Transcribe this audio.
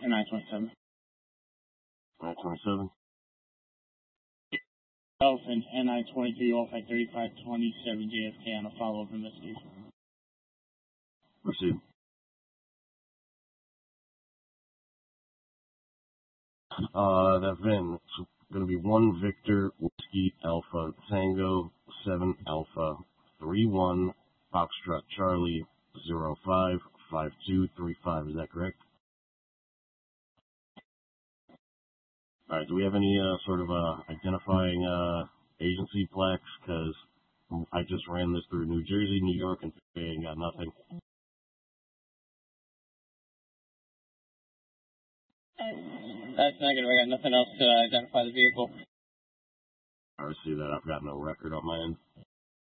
927. 927. Elephant NI-23 off at 3527 JFK on a follow-up investigation. Proceed. That VIN, it's going to be 1 Victor Whiskey Alpha Tango 7 Alpha 31 Foxtrot Charlie 055235. Is that correct? All right. Do we have any sort of identifying agency plaques? Because I just ran this through New Jersey, New York, and got nothing. That's negative. I got nothing else to identify the vehicle. I see that. I've got no record on my end.